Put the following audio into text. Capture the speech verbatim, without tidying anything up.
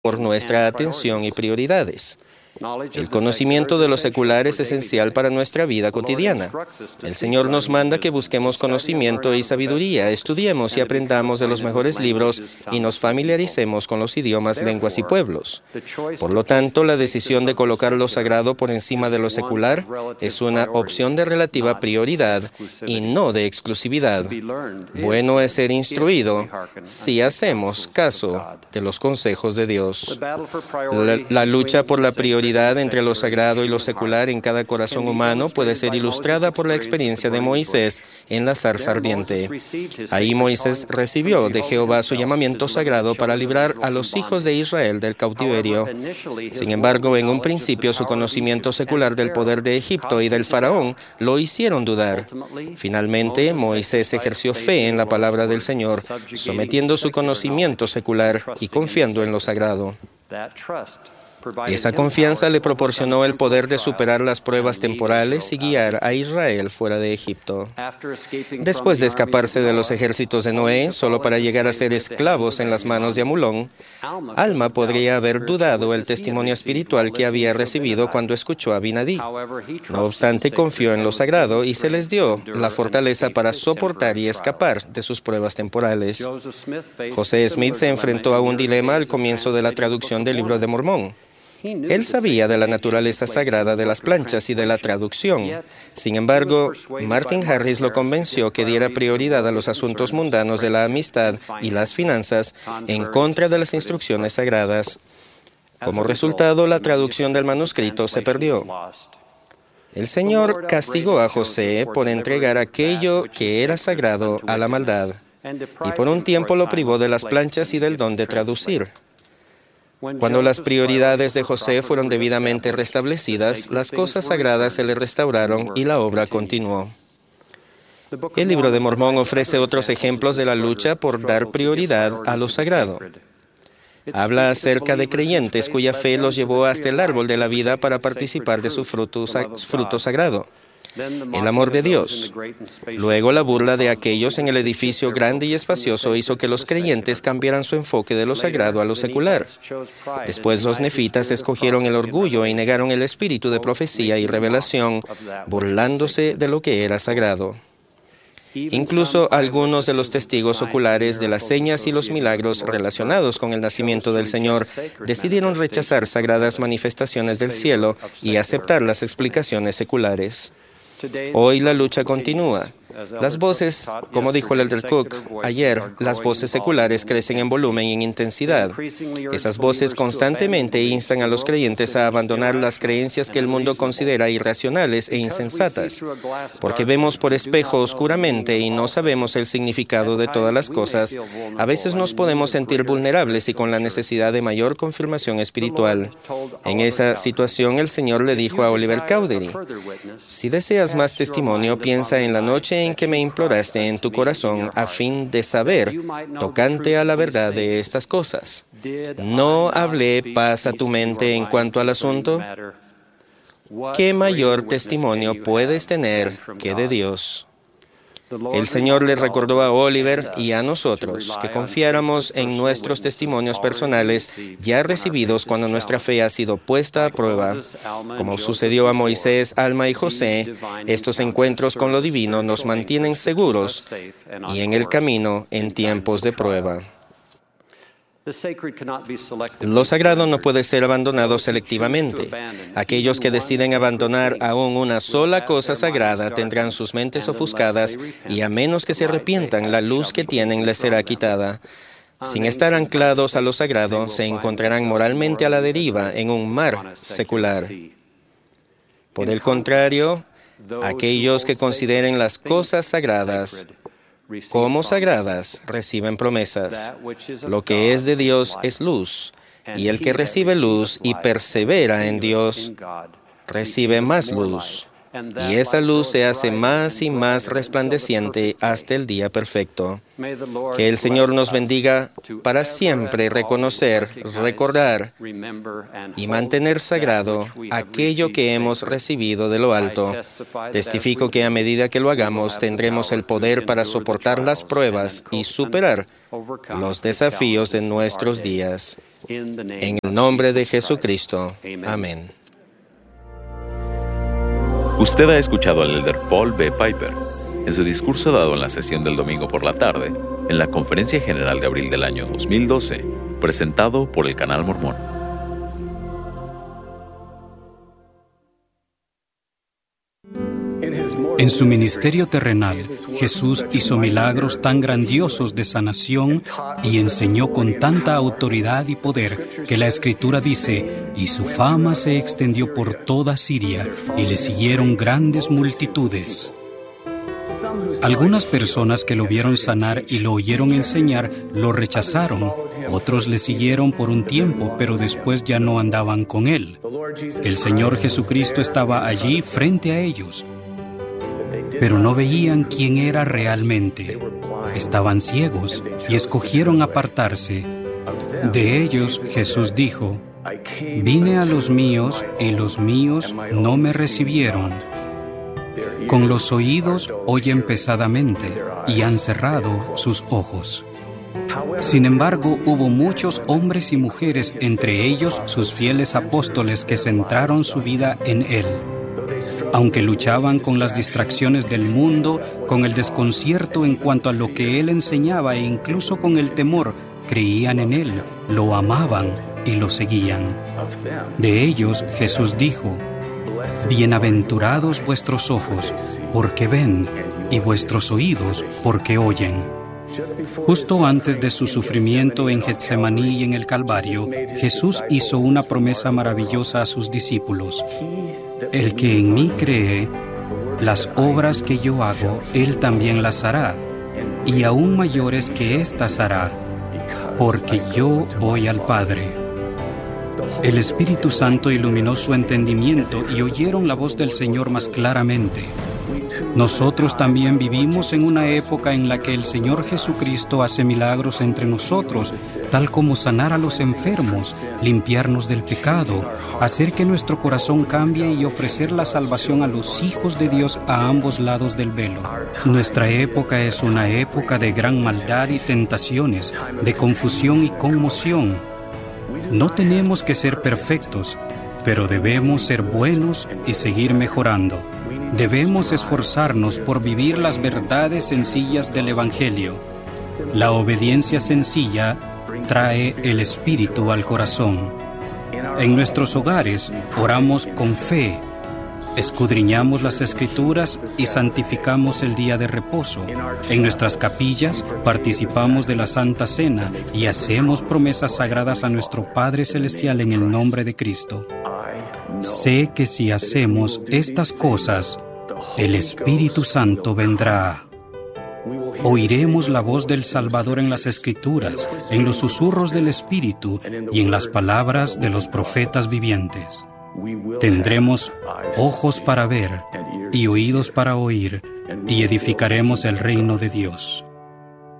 por nuestra atención y prioridades. El conocimiento de lo secular es esencial para nuestra vida cotidiana. El Señor nos manda que busquemos conocimiento y sabiduría, estudiemos y aprendamos de los mejores libros y nos familiaricemos con los idiomas, lenguas y pueblos. Por lo tanto, la decisión de colocar lo sagrado por encima de lo secular es una opción de relativa prioridad y no de exclusividad. Bueno es ser instruido si hacemos caso de los consejos de Dios. La, la lucha por la prioridad entre lo sagrado y lo secular en cada corazón humano puede ser ilustrada por la experiencia de Moisés en la zarza ardiente. Ahí Moisés recibió de Jehová su llamamiento sagrado para librar a los hijos de Israel del cautiverio. Sin embargo, en un principio su conocimiento secular del poder de Egipto y del faraón lo hicieron dudar. Finalmente, Moisés ejerció fe en la palabra del Señor, sometiendo su conocimiento secular y confiando en lo sagrado. Esa confianza le proporcionó el poder de superar las pruebas temporales y guiar a Israel fuera de Egipto. Después de escaparse de los ejércitos de Noé, solo para llegar a ser esclavos en las manos de Amulón, Alma podría haber dudado el testimonio espiritual que había recibido cuando escuchó a Abinadí. No obstante, confió en lo sagrado y se les dio la fortaleza para soportar y escapar de sus pruebas temporales. José Smith se enfrentó a un dilema al comienzo de la traducción del Libro de Mormón. Él sabía de la naturaleza sagrada de las planchas y de la traducción. Sin embargo, Martin Harris lo convenció que diera prioridad a los asuntos mundanos de la amistad y las finanzas en contra de las instrucciones sagradas. Como resultado, la traducción del manuscrito se perdió. El Señor castigó a José por entregar aquello que era sagrado a la maldad, y por un tiempo lo privó de las planchas y del don de traducir. Cuando las prioridades de José fueron debidamente restablecidas, las cosas sagradas se le restauraron y la obra continuó. El Libro de Mormón ofrece otros ejemplos de la lucha por dar prioridad a lo sagrado. Habla acerca de creyentes cuya fe los llevó hasta el árbol de la vida para participar de su fruto, fruto sagrado. El amor de Dios. Luego, la burla de aquellos en el edificio grande y espacioso hizo que los creyentes cambiaran su enfoque de lo sagrado a lo secular. Después, los nefitas escogieron el orgullo y negaron el espíritu de profecía y revelación, burlándose de lo que era sagrado. Incluso algunos de los testigos oculares de las señas y los milagros relacionados con el nacimiento del Señor decidieron rechazar sagradas manifestaciones del cielo y aceptar las explicaciones seculares. Hoy la lucha continúa. Las voces, como dijo el Elder Cook ayer, las voces seculares crecen en volumen y en intensidad. Esas voces constantemente instan a los creyentes a abandonar las creencias que el mundo considera irracionales e insensatas. Porque vemos por espejo oscuramente y no sabemos el significado de todas las cosas, a veces nos podemos sentir vulnerables y con la necesidad de mayor confirmación espiritual. En esa situación, el Señor le dijo a Oliver Cowdery: si deseas más testimonio, piensa en la noche en que me imploraste en tu corazón a fin de saber tocante a la verdad de estas cosas. ¿No hablé paz a tu mente en cuanto al asunto? ¿Qué mayor testimonio puedes tener que de Dios? El Señor le recordó a Oliver y a nosotros que confiáramos en nuestros testimonios personales ya recibidos cuando nuestra fe ha sido puesta a prueba. Como sucedió a Moisés, Alma y José, estos encuentros con lo divino nos mantienen seguros y en el camino en tiempos de prueba. Lo sagrado no puede ser abandonado selectivamente. Aquellos que deciden abandonar aún una sola cosa sagrada tendrán sus mentes ofuscadas y a menos que se arrepientan, la luz que tienen les será quitada. Sin estar anclados a lo sagrado, se encontrarán moralmente a la deriva en un mar secular. Por el contrario, aquellos que consideren las cosas sagradas como sagradas reciben promesas. Lo que es de Dios es luz, y el que recibe luz y persevera en Dios recibe más luz. Y esa luz se hace más y más resplandeciente hasta el día perfecto. Que el Señor nos bendiga para siempre reconocer, recordar y mantener sagrado aquello que hemos recibido de lo alto. Testifico que a medida que lo hagamos, tendremos el poder para soportar las pruebas y superar los desafíos de nuestros días. En el nombre de Jesucristo. Amén. Usted ha escuchado al elder Paul B. Piper en su discurso dado en la sesión del domingo por la tarde, en la Conferencia General de abril del año dos mil doce, presentado por el Canal Mormón. En su ministerio terrenal, Jesús hizo milagros tan grandiosos de sanación y enseñó con tanta autoridad y poder que la Escritura dice, y su fama se extendió por toda Siria y le siguieron grandes multitudes. Algunas personas que lo vieron sanar y lo oyeron enseñar, lo rechazaron. Otros le siguieron por un tiempo, pero después ya no andaban con él. El Señor Jesucristo estaba allí frente a ellos, pero no veían quién era realmente. Estaban ciegos y escogieron apartarse. De ellos Jesús dijo, «Vine a los míos y los míos no me recibieron». Con los oídos oyen pesadamente y han cerrado sus ojos. Sin embargo, hubo muchos hombres y mujeres, entre ellos sus fieles apóstoles, que centraron su vida en Él. Aunque luchaban con las distracciones del mundo, con el desconcierto en cuanto a lo que Él enseñaba e incluso con el temor, creían en Él, lo amaban y lo seguían. De ellos Jesús dijo, «Bienaventurados vuestros ojos, porque ven, y vuestros oídos, porque oyen». Justo antes de su sufrimiento en Getsemaní y en el Calvario, Jesús hizo una promesa maravillosa a sus discípulos. «El que en mí cree, las obras que yo hago, él también las hará, y aún mayores que éstas hará, porque yo voy al Padre». El Espíritu Santo iluminó su entendimiento y oyeron la voz del Señor más claramente. Nosotros también vivimos en una época en la que el Señor Jesucristo hace milagros entre nosotros, tal como sanar a los enfermos, limpiarnos del pecado, hacer que nuestro corazón cambie y ofrecer la salvación a los hijos de Dios a ambos lados del velo. Nuestra época es una época de gran maldad y tentaciones, de confusión y conmoción. No tenemos que ser perfectos, pero debemos ser buenos y seguir mejorando. Debemos esforzarnos por vivir las verdades sencillas del Evangelio. La obediencia sencilla trae el Espíritu al corazón. En nuestros hogares oramos con fe, escudriñamos las Escrituras y santificamos el día de reposo. En nuestras capillas participamos de la Santa Cena y hacemos promesas sagradas a nuestro Padre Celestial en el nombre de Cristo. Sé que si hacemos estas cosas, el Espíritu Santo vendrá. Oiremos la voz del Salvador en las Escrituras, en los susurros del Espíritu y en las palabras de los profetas vivientes. Tendremos ojos para ver y oídos para oír, y edificaremos el reino de Dios.